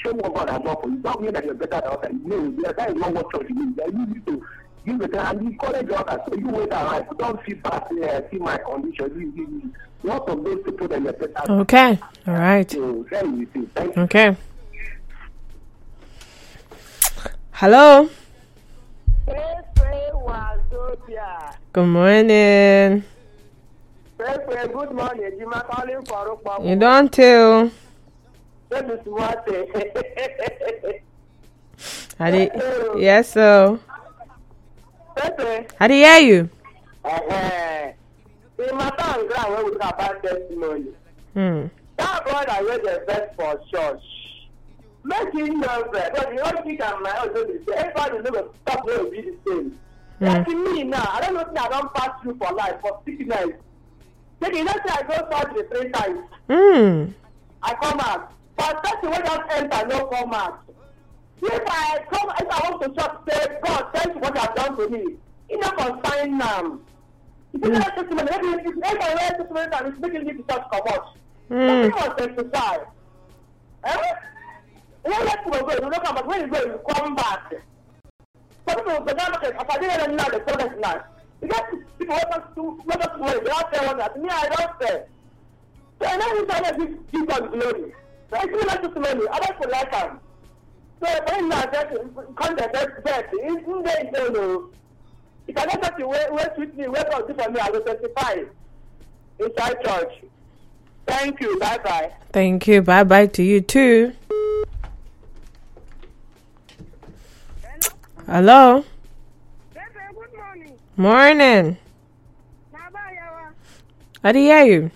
show what God has done for you. Don't mean that you're better than others. No, that is not what church means. You need to give it and encourage others. So you wait around. Don't feel bad. See my condition. Lots of those people that you're better. Okay. All right. So, thank you. Thank you. Okay. Hello. Good morning. Good morning. You are calling for You don't tell. That is what. Yes, sir. How do you hear you? In my town, when we talk about testimony, that brother was the best for church. Making nervous, but you don't think I'm my husband. Everybody never stop will be the same. Like me now, I don't know if I don't pass through for life for 6 nights. Maybe let's say I go surgery 3 times. I come out. But that's the way that enter, no come out. If I want to just say, God, thank you what you have done to me. It's not consign now. If you have testimony, if I wear testimony and it's making me to just come out. Something was exercise. When you go, you don't come back. When you go, you come back. So people, the government, if I didn't know the product now, because people want us to work, they don't say one that. Me, I don't say. So I know you say give God glory. So I feel like testimony. I don't feel like them. So when I just come to the best, in there, you know, if I don't have to wait with me, wait for me, I will testify inside church. Thank you. Bye-bye. Thank you. Bye-bye to you too. Hello. Good morning. Morning. How do you hear you?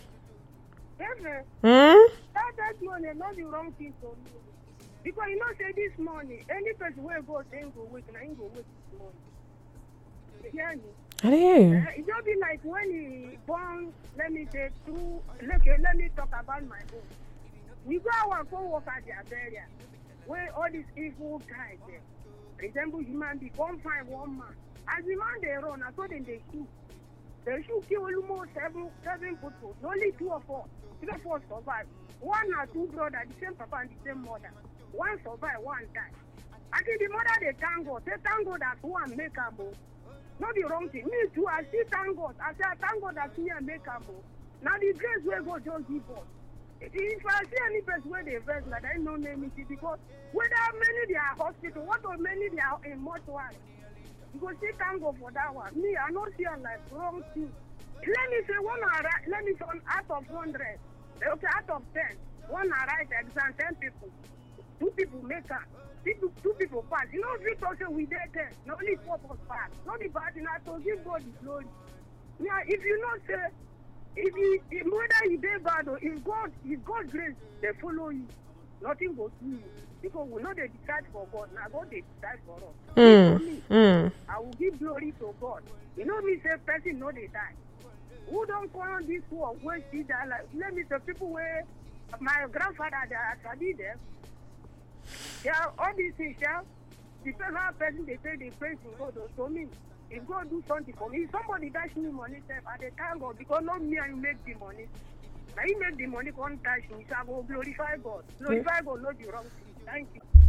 That morning, not the wrong thing for me. Because you know, say this morning, any person where go, they go wait, and I ain't go wait this morning. You hear me? How do you hear you? It just be like when he born, let me say, let me talk about my own. We go our co-work at their burial, where all these evil guys there resemble human being, one find one man. As the man they run, I told them they shoot. They shoot kill almost seven people. Only 2 or 4. 3 or 4 survive. 1 or 2 brothers, the same papa and the same mother. 1 survive, 1 die. I think the mother they thank God. They thank God that 1 make a move. Not the wrong thing. Me too, I still thank God. I say I thank God that 2 make a move. Now the grace will go just give us. If I see any person where they verse like I don't know name it because whether many they are hospital, what or many they are in mortuary. Because she can't go for that one. Me, I don't see like wrong thing. Let me say let me say out of 100. Okay, out of 10. 1 write exam, 10 people. 2 people make up. 2 people pass. You know, if you talk we did 10, not only 4 people pass. Not the bad enough to give God the glory. Now, if you not say, if whether you did bad or if God grace, they follow you. Nothing goes to you. Because we know they decide for God. Now God they decide for us. I will give glory to God. You know me say person know they die. Who don't call on this war where see that like let me say people where my grandfather they are studied there. Yeah, all these things, yeah. Depends how person they say they praise God to me. If God do something for me, if somebody dash me money, I dey thank God because not me and you make the money. Now you make the money, can't dash me, so I go glorify God. Glorify God, not the wrong thing. Thank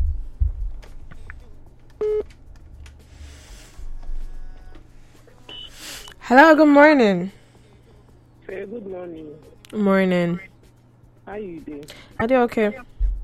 you. Hello, good morning. Say good morning. Good morning. How you doing? I do okay.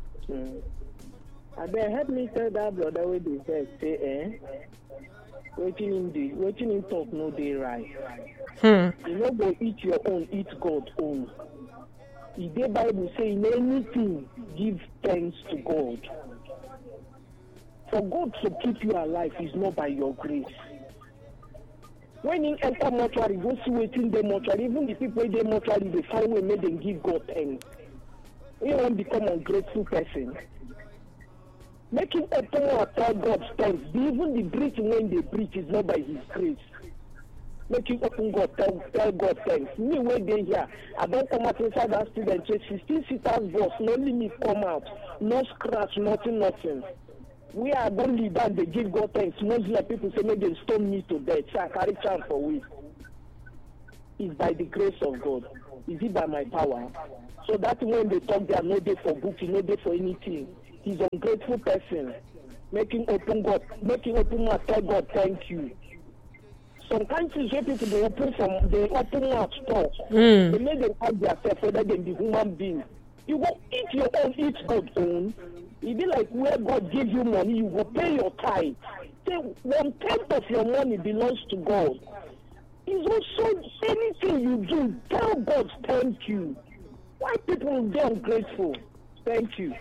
They help me tell that brother where they say, waiting in talk no day right. You know go eat your own, eat God's own. The Bible say in anything give thanks to God. For God to keep you alive is not by your grace. When you enter mortuary, go see waiting the mortuary. Even the people in the mortuary, they find way make them give God thanks. You won't become an ungrateful person. Making open or tell God thanks. Even the breathing when they breathe is not by His grace. Making open God tell God thanks. Me when they here, I don't come out inside that student church. 16-seaters bus, no limit come out, no scratch, nothing. We are going to leave and they give God thanks. Most like people say, maybe they stone me to death. So I carry chance for we. It's by the grace of God. Is it by my power? So that when they talk, they are no day for booking, no day for anything. he's an ungrateful person, making open mouth, tell God thank you. Sometimes you say people they open mouth talk. They make them ask themselves whether they be human beings. You go eat your own, eat God's own. It be like where God gives you money, you go pay your tithe. Say 1/10 of your money belongs to God. It's also anything you do, tell God thank you. Why people be ungrateful? Thank you.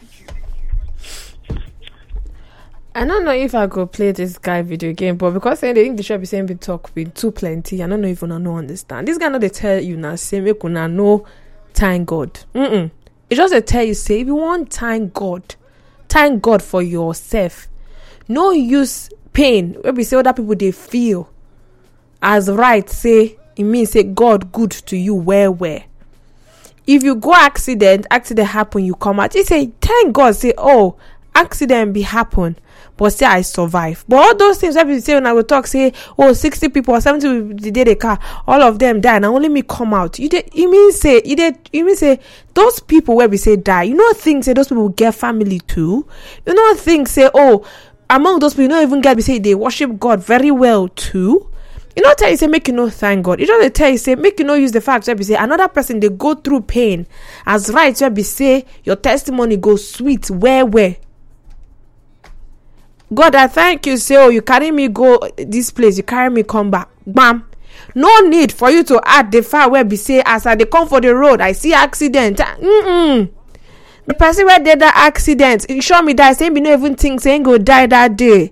I don't know if I could play this guy video game, but because saying the English be saying be talk be too plenty, I don't know if una no understand. This guy know they tell you now say make una no thank God. It just they tell you say if you want thank God for yourself. No use pain where we say other people they feel as right, say it means say God good to you where. If you go accident happen, you come out. You say thank God, say oh accident be happen, but say I survive. But all those things every say when I will talk say 60 people or 70 people the day they car, all of them die, and only me come out. You mean say those people where we say die, you know think say those people get family too. You know think say among those people you don't even get we say they worship God very well too. You know tell you say make you no thank God. You don't tell you say make you no use the fact where we say another person they go through pain as right where we say your testimony goes sweet where. God, I thank you. Say, you carry me go this place. You carry me come back. Bam. No need for you to add the fact where we say as I they come for the road, I see accident. The person where did that accident, he show me that saying me no even think saying go die that day.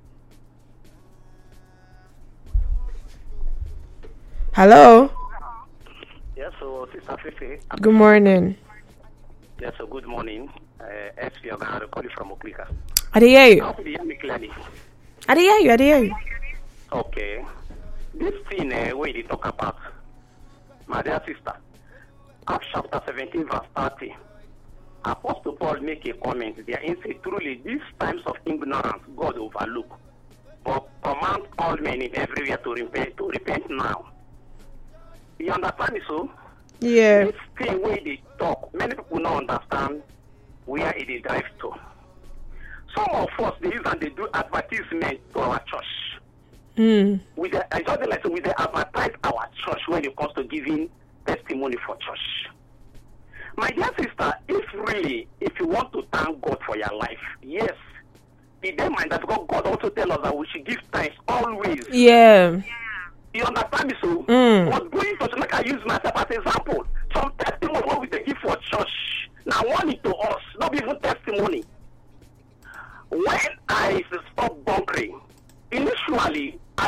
Hello. Yes, so Sister Fefe. Good morning. Yes, so good morning. SV, I'm going to call you from Oklika. I hear you. I hope you hear me clearly. I hear you. Okay. This thing where they talk about, my dear sister, Acts chapter 17 verse 30, Apostle Paul make a comment there and say, truly, these times of ignorance God overlook, but command all men in everywhere to repent now. You understand me so? Yeah. This thing where they talk, many people don't understand where it drives to. Some of us, they use and they do advertisement to our church. With the advertise our church when it comes to giving testimony for church. My dear sister, if you want to thank God for your life, yes, be there mind that God also tell us that we should give thanks always. Yeah. You understand me so? But going to like I use myself as example. Some testimony what we give for church. Now one it to us, not even testimony. When I stop bunkering, initially